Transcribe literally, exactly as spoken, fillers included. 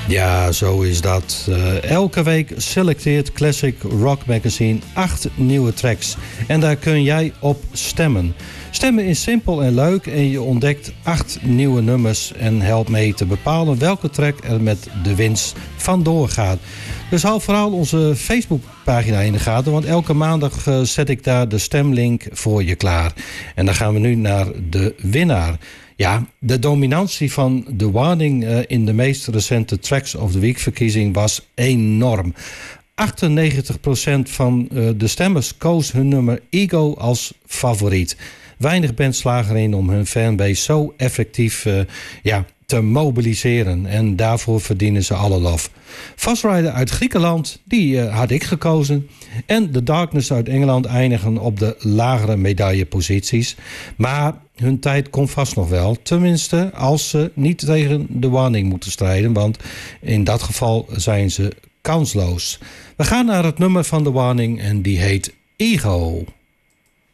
Ja, zo is dat. Uh, elke week selecteert Classic Rock Magazine acht nieuwe tracks. En daar kun jij op stemmen. Stemmen is simpel en leuk en je ontdekt acht nieuwe nummers en helpt mee te bepalen welke track er met de winst vandoor gaat. Dus hou vooral onze Facebookpagina in de gaten, want elke maandag uh, zet ik daar de stemlink voor je klaar. En dan gaan we nu naar de winnaar. Ja, de dominantie van The Warning uh, in de meest recente Tracks of the Week verkiezing was enorm. achtennegentig procent van uh, de stemmers koos hun nummer Ego als favoriet. Weinig bands slagen erin om hun fanbase zo effectief uh, ja, te mobiliseren. En daarvoor verdienen ze alle lof. Fast Rider uit Griekenland, die uh, had ik gekozen. En The Darkness uit Engeland eindigen op de lagere medailleposities. Maar hun tijd komt vast nog wel. Tenminste, als ze niet tegen de Warning moeten strijden. Want in dat geval zijn ze kansloos. We gaan naar het nummer van The Warning en die heet Ego.